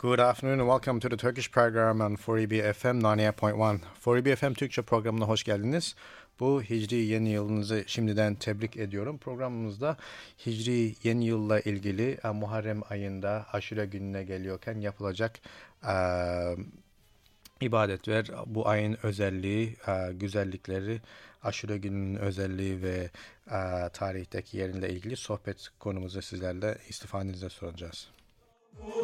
Good afternoon and welcome to the Turkish program on 4EB FM 98.1. 4EB FM Türkçe programına hoş geldiniz. Bu Hicri yeni yılınızı şimdiden tebrik ediyorum. Programımızda Hicri yeni yılla ilgili Muharrem ayında Aşure gününe geliyorken yapılacak ibadetler, bu ayın özelliği, güzellikleri, Aşure gününün özelliği ve tarihteki yerinle ilgili sohbet konumuzu sizlerle istifanenize soracağız.